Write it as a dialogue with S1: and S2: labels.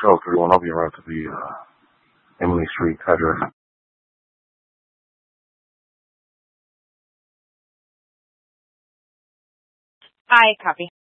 S1: 1231. I'll be around to the Emily Street address.
S2: I copy.